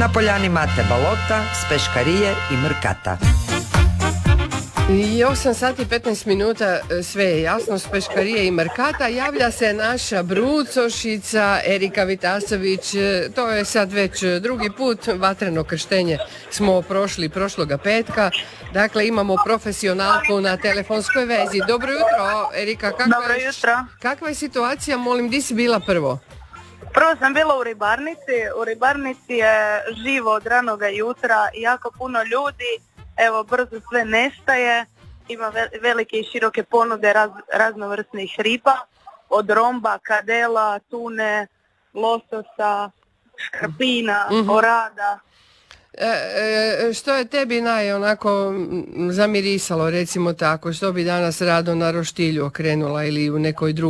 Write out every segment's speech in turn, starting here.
Na poljani Mate Balota, s Peškarije i Mrkata. I 8 sati 15 minuta, sve je jasno, s Peškarije i Mrkata. Javlja se naša brucošica Erika Vitasović. To je sad već drugi put, vatreno krštenje smo prošli prošloga petka. Dakle, imamo profesionalku na telefonskoj vezi. Dobro jutro, Erika. Dobro jutro. Kakva je situacija, molim, di si bila prvo? Prvo sam bila u ribarnici. U ribarnici je živo od ranoga jutra, jako puno ljudi. Evo, brzo sve nestaje. Ima velike i široke ponude raznovrsnih riba. Od romba, kadela, tune, lososa, škarpina, orada. Što je tebi onako zamirisalo, recimo tako, što bi danas rado na roštilju okrenula ili u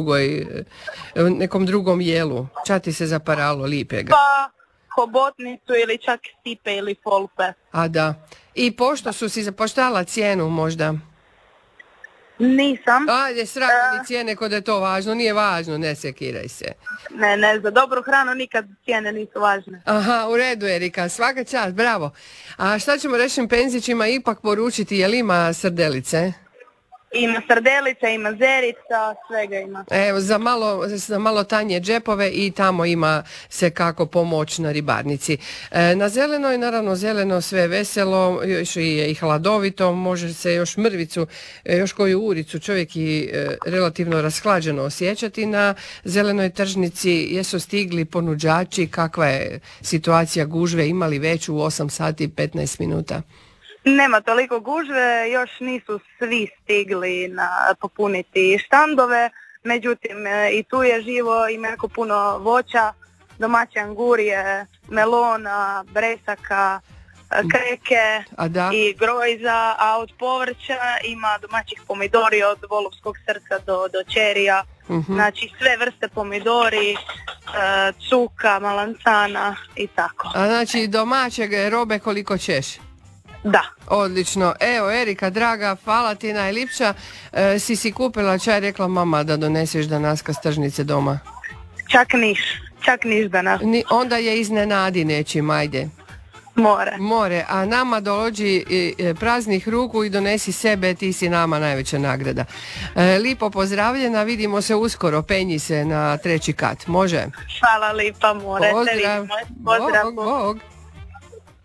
nekom drugom jelu? Ča ti se zaparalo lipega? Pa hobotnicu ili čak stipe ili folpe. A da. I pošto su si zapoštala cijenu možda? Nisam. Ajde, sravni cijene kod je to važno, nije važno, ne sekiraj se. Ne, za dobru hranu nikad cijene nisu važne. Aha, u redu, Erika, svaka čast, bravo. A šta ćemo rešim penzićima ipak poručiti, jel ima srdelice? Ima srdelice, ima zerica, svega ima. Evo, za malo tanje džepove i tamo ima se kako pomoć na ribarnici. Na zelenoj, naravno zeleno, sve veselo, još je i hladovito, može se još mrvicu, još koju uricu čovjek i relativno rashlađeno osjećati. Na zelenoj tržnici jesu stigli ponuđači, kakva je situacija gužve, imali već u 8 sati 15 minuta? Nema toliko gužve, još nisu svi stigli popuniti štandove, međutim i tu je živo, ima jako puno voća, domaće angurije, melona, bresaka, kreke i grojza, a od povrća ima domaćih pomidori od volovskog srca do čerija, znači sve vrste pomidori, cuka, malancana i tako. A znači domaćeg robe koliko ćeš? Da. Odlično. Evo, Erika, draga, hvala ti najlipša. Si kupila čaj, rekla mama da doneseš danaska s tržnice doma? Čak niš danas. Onda je iznenadi nečim, ajde. More, a nama dođi praznih ruku i donesi sebe, ti si nama najveća nagrada. Lipo pozdravljena, vidimo se uskoro, penji se na 3. kat, može? Hvala lipa, more. Pozdrav. Bog.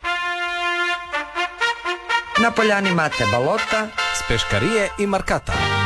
Na poljani Mate Balota, s Peškarije i Mrkata.